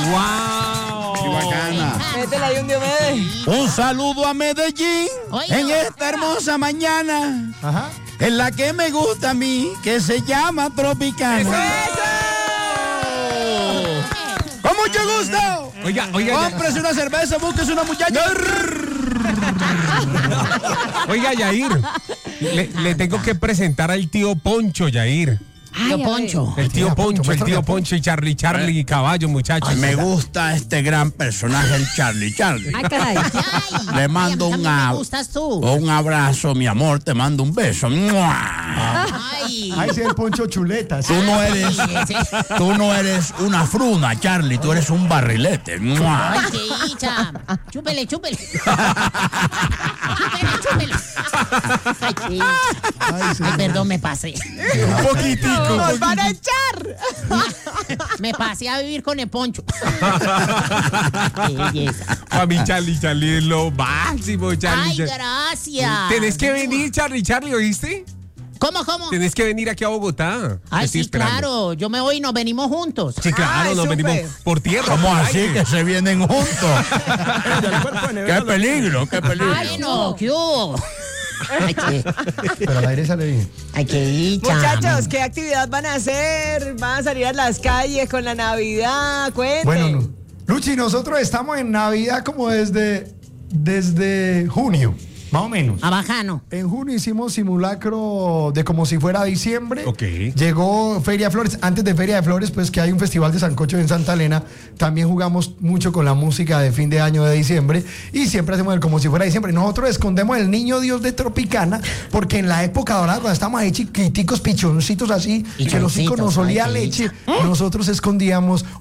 ¡Wow! ¡Qué bacana! Métela ahí un Diomedes. Un saludo a Medellín Oiga, en esta hermosa mañana. Ajá. En la que me gusta a mí, que se llama Tropicana. ¡Con mucho gusto! Oiga. Cómprese una cerveza, búsquese una muchacha. Oiga, Yair, le tengo que presentar al tío Poncho, Yair. Tío Poncho. El tío Poncho y Charlie y Caballo, muchachos. Me gusta este gran personaje, el Charlie. Ay, caray. Le mando a mí me gustas tú. un abrazo, mi amor, te mando un beso. Ay. Ahí sí el Poncho Chuleta. ¿sí? Tú no eres una fruna, Charlie, tú eres un barrilete. Ay, qué hicha. Chúpele. Chúpele. Ay, qué hicha. Ay, perdón, me pasé. Un poquitico. ¡Nos van a echar! Me pasé a vivir con el Poncho. Qué belleza. A mí Charlie es lo máximo, Charlie. Ay, gracias. Tenés que venir, Charlie, ¿oíste? ¿Cómo? Tenés que venir aquí a Bogotá. Ay, Estoy sí, esperando. claro. Yo me voy y nos venimos juntos. Sí, claro, Ay, nos súper. venimos por tierra. ¿Cómo por así aire. que se vienen juntos? ¡Qué peligro, qué peligro! Ay, no, ¿qué hubo? Ay, qué, Pero al aire sale bien. ay, qué dicha. Muchachos, ¿qué actividad van a hacer? ¿Van a salir a las calles con la Navidad? Cuenten. Bueno, Luchi, nosotros estamos en Navidad como desde junio, más o menos. A bajano. En junio hicimos simulacro de como si fuera diciembre. Ok. Llegó Feria de Flores. Antes de Feria de Flores, pues que hay un festival de sancocho en Santa Elena. También jugamos mucho con la música de fin de año de diciembre. Y siempre hacemos el como si fuera diciembre. Nosotros escondemos el niño Dios de Tropicana, porque en la época dorada, cuando estábamos ahí chiquiticos, pichoncitos así, que los hijos nos olía ay, qué leche, nosotros escondíamos